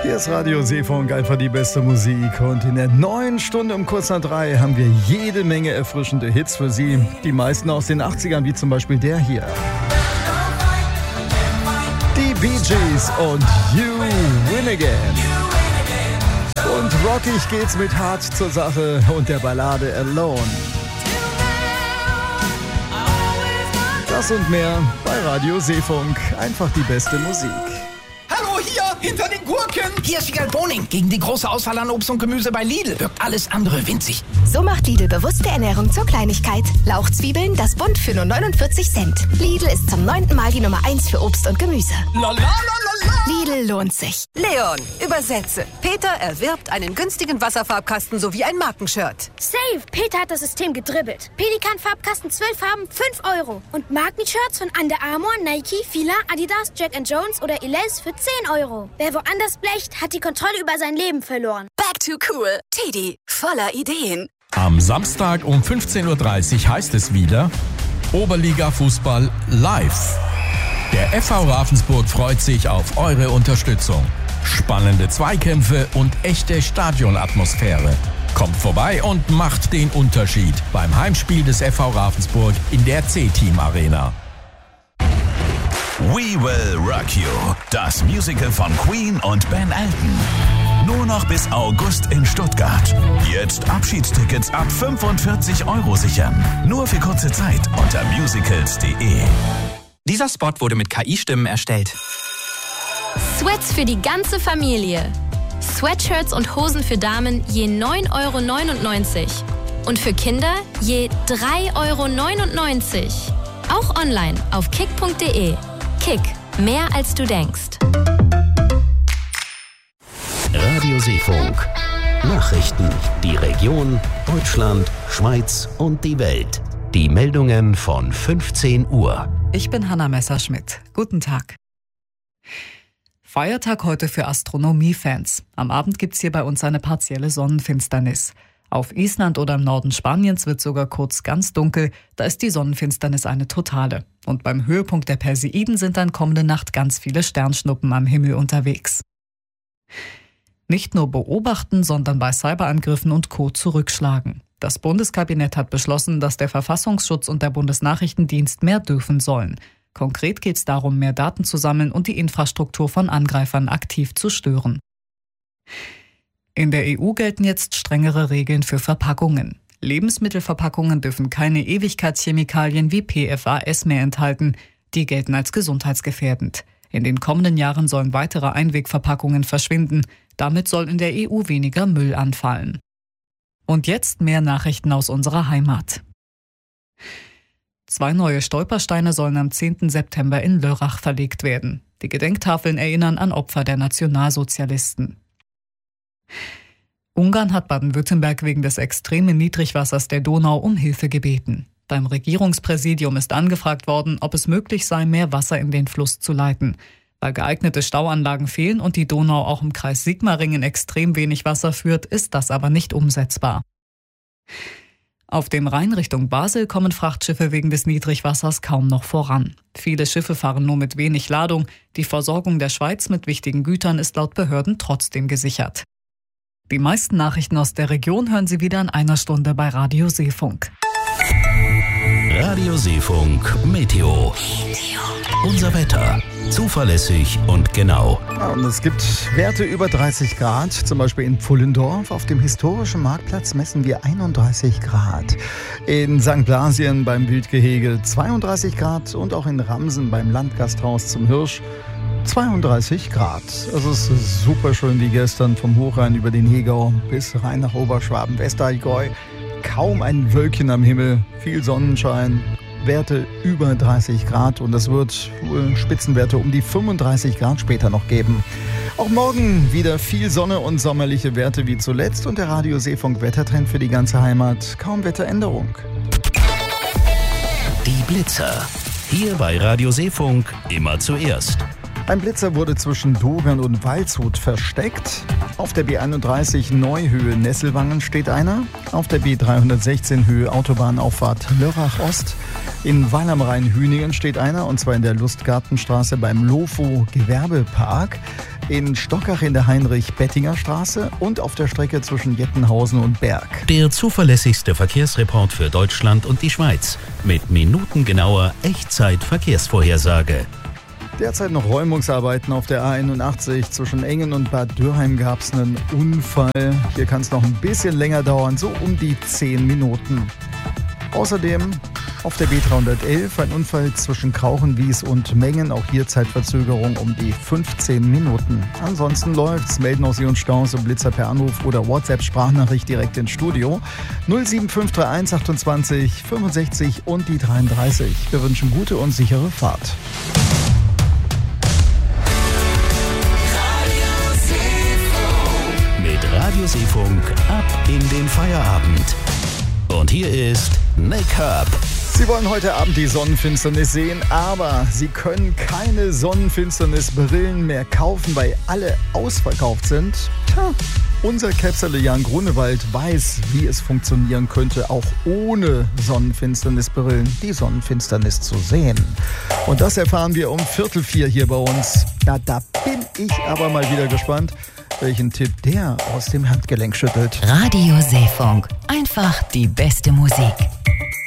Hier ist Radio Seefunk, einfach die beste Musik. Und in der neuen Stunde um kurz nach 3 haben wir jede Menge erfrischende Hits für Sie. Die meisten aus den 80ern, wie zum Beispiel der hier. Die Bee Gees und You Win Again. Und rockig geht's mit Hart zur Sache und der Ballade Alone. Das und mehr bei Radio Seefunk. Einfach die beste Musik. Hallo, hier, hinter den Gurken. Hier ist Wiegald Boning. Gegen die große Auswahl an Obst und Gemüse bei Lidl wirkt alles andere winzig. So macht Lidl bewusste Ernährung zur Kleinigkeit. Lauchzwiebeln, das Bund für nur 49 Cent. Lidl ist zum 9. Mal die Nummer 1 für Obst und Gemüse. La la la la la. Lidl lohnt sich. Leon, übersetze. Peter erwirbt einen günstigen Wasserfarbkasten sowie ein Markenshirt. Save! Peter hat das System gedribbelt. Pelikan-Farbkasten 12 Farben, 5 €. Und Markenshirts von Under Armour, Nike, Fila, Adidas, Jack & Jones oder Elize für 10 €. Wer woanders blecht, hat die Kontrolle über sein Leben verloren. Back to cool. Teddy, voller Ideen. Am Samstag um 15.30 Uhr heißt es wieder Oberliga-Fußball live. Der FV Ravensburg freut sich auf eure Unterstützung. Spannende Zweikämpfe und echte Stadionatmosphäre. Kommt vorbei und macht den Unterschied beim Heimspiel des FV Ravensburg in der C-Team Arena. We Will Rock You, das Musical von Queen und Ben Elton. Nur noch bis August in Stuttgart. Jetzt Abschiedstickets ab 45 € sichern. Nur für kurze Zeit unter musicals.de. Dieser Spot wurde mit KI-Stimmen erstellt. Sweats für die ganze Familie. Sweatshirts und Hosen für Damen je 9,99 €. Und für Kinder je 3,99 €. Auch online auf kick.de. Kick, mehr als du denkst. Radio Seefunk. Nachrichten, die Region, Deutschland, Schweiz und die Welt. Die Meldungen von 15 Uhr. Ich bin Hanna Messerschmidt. Guten Tag. Feiertag heute für Astronomiefans. Am Abend gibt's hier bei uns eine partielle Sonnenfinsternis. Auf Island oder im Norden Spaniens wird sogar kurz ganz dunkel. Da ist die Sonnenfinsternis eine totale. Und beim Höhepunkt der Perseiden sind dann kommende Nacht ganz viele Sternschnuppen am Himmel unterwegs. Nicht nur beobachten, sondern bei Cyberangriffen und Co. zurückschlagen. Das Bundeskabinett hat beschlossen, dass der Verfassungsschutz und der Bundesnachrichtendienst mehr dürfen sollen. Konkret geht es darum, mehr Daten zu sammeln und die Infrastruktur von Angreifern aktiv zu stören. In der EU gelten jetzt strengere Regeln für Verpackungen. Lebensmittelverpackungen dürfen keine Ewigkeitschemikalien wie PFAS mehr enthalten. Die gelten als gesundheitsgefährdend. In den kommenden Jahren sollen weitere Einwegverpackungen verschwinden. Damit soll in der EU weniger Müll anfallen. Und jetzt mehr Nachrichten aus unserer Heimat. 2 neue Stolpersteine sollen am 10. September in Lörrach verlegt werden. Die Gedenktafeln erinnern an Opfer der Nationalsozialisten. Ungarn hat Baden-Württemberg wegen des extremen Niedrigwassers der Donau um Hilfe gebeten. Beim Regierungspräsidium ist angefragt worden, ob es möglich sei, mehr Wasser in den Fluss zu leiten. Weil geeignete Stauanlagen fehlen und die Donau auch im Kreis Sigmaringen extrem wenig Wasser führt, ist das aber nicht umsetzbar. Auf dem Rhein Richtung Basel kommen Frachtschiffe wegen des Niedrigwassers kaum noch voran. Viele Schiffe fahren nur mit wenig Ladung. Die Versorgung der Schweiz mit wichtigen Gütern ist laut Behörden trotzdem gesichert. Die meisten Nachrichten aus der Region hören Sie wieder in einer Stunde bei Radio Seefunk. Radio Seefunk Meteo. Unser Wetter. Zuverlässig und genau. Ja, und es gibt Werte über 30 Grad, zum Beispiel in Pfullendorf. Auf dem historischen Marktplatz messen wir 31 Grad. In St. Blasien beim Wildgehege 32 Grad und auch in Ramsen beim Landgasthaus zum Hirsch 32 Grad. Es ist super schön wie gestern vom Hochrhein über den Hegau bis rein nach Oberschwaben, Westallgäu. Kaum ein Wölkchen am Himmel, viel Sonnenschein. Werte über 30 Grad und es wird Spitzenwerte um die 35 Grad später noch geben. Auch morgen wieder viel Sonne und sommerliche Werte wie zuletzt und der Radio Seefunk Wettertrend für die ganze Heimat. Kaum Wetteränderung. Die Blitzer. Hier bei Radio Seefunk immer zuerst. Ein Blitzer wurde zwischen Dogern und Waldshut versteckt. Auf der B31 Neuhöhe Nesselwangen steht einer. Auf der B316 Höhe Autobahnauffahrt Lörrach Ost. In Weil am Rhein Hüningen steht einer, und zwar in der Lustgartenstraße beim Lofo Gewerbepark. in Stockach in der Heinrich-Bettinger-Straße und auf der Strecke zwischen Jettenhausen und Berg. Der zuverlässigste Verkehrsreport für Deutschland und die Schweiz mit minutengenauer Echtzeit-Verkehrsvorhersage. Derzeit noch Räumungsarbeiten auf der A81. Zwischen Engen und Bad Dürheim gab es einen Unfall. Hier kann es noch ein bisschen länger dauern, so um die 10 Minuten. Außerdem auf der B311 ein Unfall zwischen Krauchenwies und Mengen. Auch hier Zeitverzögerung um die 15 Minuten. Ansonsten läuft's. Melden auch Sie uns Staus und Blitzer per Anruf oder WhatsApp-Sprachnachricht direkt ins Studio. 07531 28 65 und die 33. Wir wünschen gute und sichere Fahrt. Radioseefunk ab in den Feierabend. Und hier ist Make-up. Sie wollen heute Abend die Sonnenfinsternis sehen, aber Sie können keine Sonnenfinsternisbrillen mehr kaufen, weil alle ausverkauft sind. Tja, unser Käpserle Jan Grunewald weiß, wie es funktionieren könnte, auch ohne Sonnenfinsternisbrillen die Sonnenfinsternis zu sehen. Und das erfahren wir um 3:45 hier bei uns. Da bin ich aber mal wieder gespannt, welchen Tipp der aus dem Handgelenk schüttelt. Radioseefunk. Einfach die beste Musik.